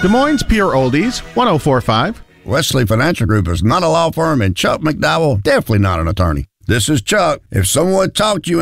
Des Moines Pure Oldies, 104.5. Wesley Financial Group is not a law firm, and Chuck McDowell definitely not an attorney. This is Chuck. If someone talked to you